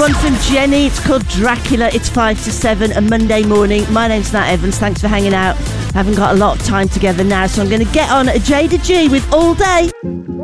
one from Jenny. It's called Dracula. It's 5 to 7, a Monday morning. My name's Nat Evans. Thanks for hanging out. I haven't got a lot of time together now, so I'm going to get on a Jada G with All Day.